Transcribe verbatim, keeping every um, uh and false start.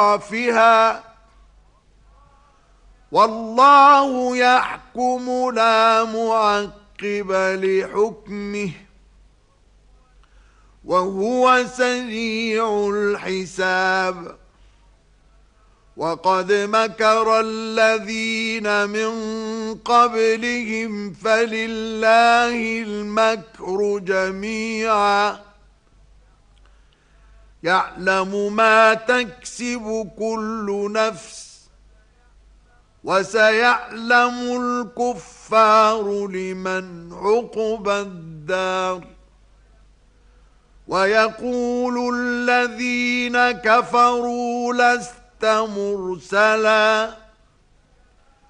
فيها والله يحكم لا معقب لحكمه وهو سريع الحساب. وقد مكر الذين من قبلهم فلله المكر جميعا يعلم ما تكسب كل نفس وسيعلم الكفار لمن عقبى الدار. ويقول الذين كفروا لست مرسلا